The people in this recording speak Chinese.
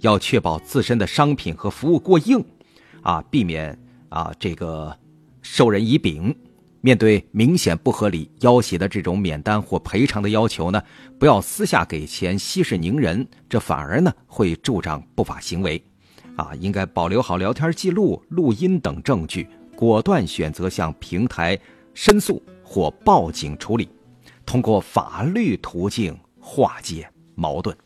要确保自身的商品和服务过硬，避免这个授人以柄。面对明显不合理要挟的这种免单或赔偿的要求呢，不要私下给钱息事宁人，这反而呢会助长不法行为。应该保留好聊天记录、录音等证据，果断选择向平台申诉或报警处理，通过法律途径化解矛盾。